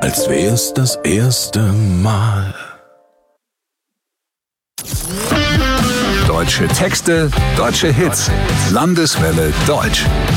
als wär's das erste Mal. Deutsche Texte, deutsche Hits. Landeswelle Deutsch.